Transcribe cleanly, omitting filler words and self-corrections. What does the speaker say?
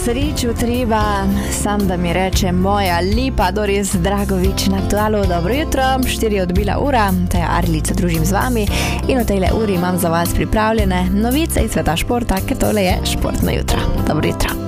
srečo treba, sam da mi reče moja Lipa Doris Dragovič na Aktualu. Dobro jutro, 4 odbila ura, te Arlico družim z vami in v tejle uri imam za vas pripravljene novice iz sveta športa, ker tole je športno jutro. Dobro jutro.